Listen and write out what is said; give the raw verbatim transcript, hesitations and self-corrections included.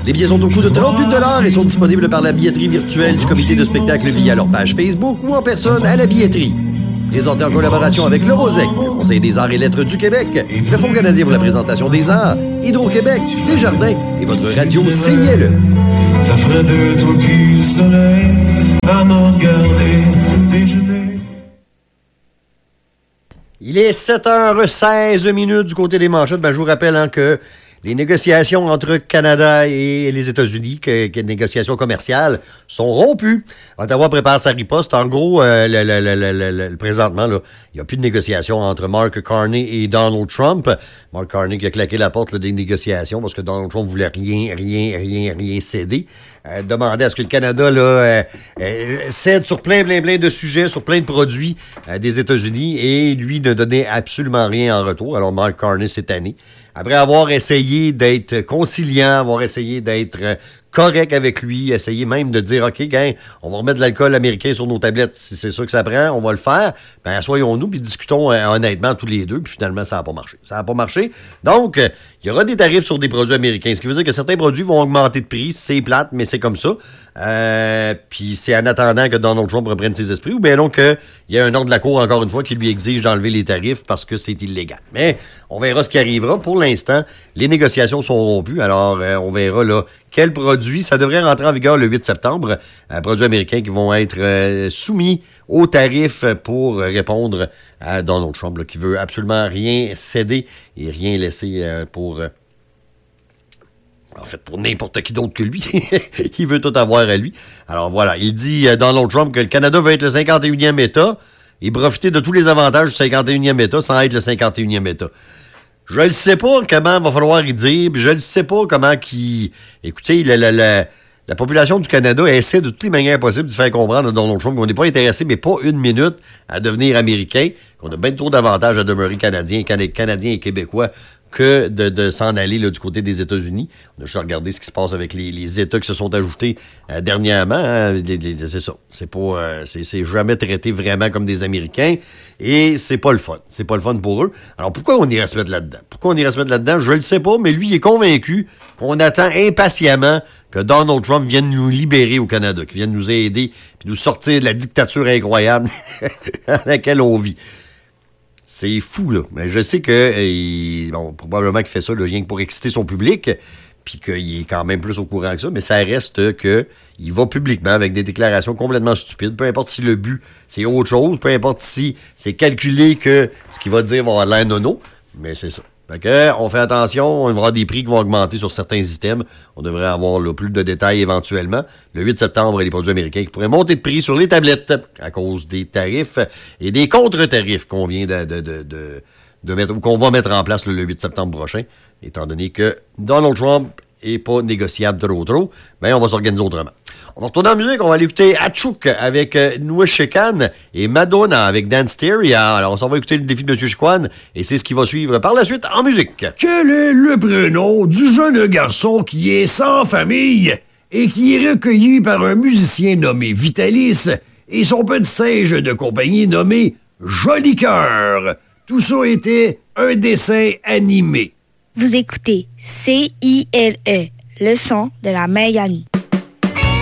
Les billets sont au coût de trente-huit dollars et sont disponibles par la billetterie virtuelle du comité de spectacle via leur page Facebook ou en personne à la billetterie. Présenté en collaboration avec le Rosec, le Conseil des arts et lettres du Québec, le Fonds canadien pour la présentation des arts, Hydro-Québec, Desjardins et votre radio C I L E. Ça ferait de toi qui soleil à me regarder déjeuner. Il est sept heures seize minutes du côté des manchettes. Ben, je vous rappelle hein, que les négociations entre Canada et les États-Unis, que, que les négociations commerciales, sont rompues. Ottawa prépare sa riposte. En gros, euh, le, le, le, le, le, présentement, là, il n'y a plus de négociations entre Mark Carney et Donald Trump. Mark Carney qui a claqué la porte là, des négociations parce que Donald Trump voulait rien, rien, rien, rien céder. Euh, demandait à ce que le Canada là, euh, euh, cède sur plein, plein, plein de sujets, sur plein de produits euh, des États-Unis et lui ne donnait absolument rien en retour. Alors, Mark Carney s'est tanné. Après avoir essayé d'être conciliant, avoir essayé d'être correct avec lui, essayer même de dire, OK, gang, on va remettre de l'alcool américain sur nos tablettes. Si c'est ça que ça prend, on va le faire. Ben, assoyons-nous puis discutons euh, honnêtement tous les deux. Puis finalement, ça n'a pas marché. Ça n'a pas marché. Donc, euh, il y aura des tarifs sur des produits américains. Ce qui veut dire que certains produits vont augmenter de prix. C'est plate, mais c'est comme ça. Euh, puis c'est en attendant que Donald Trump reprenne ses esprits ou bien non qu'il y ait un ordre de la Cour, encore une fois, qui lui exige d'enlever les tarifs parce que c'est illégal. Mais on verra ce qui arrivera. Pour l'instant, les négociations sont rompues. Alors, euh, on verra là quel produit. Ça devrait rentrer en vigueur le huit septembre. Euh, produits américains qui vont être euh, soumis aux tarifs pour répondre à Donald Trump, là, qui veut absolument rien céder et rien laisser euh, pour... Euh, En fait, pour n'importe qui d'autre que lui. Il veut tout avoir à lui. Alors voilà, il dit, euh, Donald Trump, que le Canada veut être le cinquante et unième État et profiter de tous les avantages du cinquante et unième État sans être le cinquante et unième État. Je ne sais pas comment il va falloir y dire, puis je ne sais pas comment qui. Écoutez, la, la, la, la population du Canada essaie de toutes les manières possibles de faire comprendre à Donald Trump qu'on n'est pas intéressé, mais pas une minute, à devenir américain, qu'on a bien trop d'avantages à demeurer canadien, canadien et québécois que de, de s'en aller là, du côté des États-Unis. On a juste regardé ce qui se passe avec les, les États qui se sont ajoutés euh, dernièrement. Hein. Les, les, c'est ça. C'est pas, euh, c'est, c'est jamais traité vraiment comme des Américains et c'est pas le fun. C'est pas le fun pour eux. Alors pourquoi on irait se mettre là-dedans? Pourquoi on irait se mettre là-dedans? Je le sais pas, mais lui, il est convaincu qu'on attend impatiemment que Donald Trump vienne nous libérer au Canada, qu'il vienne nous aider puis nous sortir de la dictature incroyable dans laquelle on vit. C'est fou, là. Mais je sais que, euh, bon, probablement qu'il fait ça là, rien que pour exciter son public, puis qu'il est quand même plus au courant que ça, mais ça reste que il va publiquement avec des déclarations complètement stupides, peu importe si le but, c'est autre chose, peu importe si c'est calculé que ce qu'il va dire va avoir l'air nono, mais c'est ça. Fait que, on fait attention, on va avoir des prix qui vont augmenter sur certains items. On devrait avoir là, plus de détails éventuellement. Le huit septembre, les produits américains qui pourraient monter de prix sur les tablettes à cause des tarifs et des contre-tarifs qu'on vient de, de, de, de, de mettre, ou qu'on va mettre en place là, le huit septembre prochain, étant donné que Donald Trump est pas négociable trop trop, ben on va s'organiser autrement. On va retourner en musique, on va aller écouter Atchouk avec euh, Nouéchekan et Madonna avec Dance Stereo. Alors on s'en va écouter le défi de M. Chiquan et c'est ce qui va suivre par la suite en musique. Quel est le prénom du jeune garçon qui est sans famille et qui est recueilli par un musicien nommé Vitalis et son petit singe de compagnie nommé Joli Cœur? Tout ça était un dessin animé. Vous écoutez C I L E, le son de la Mayani.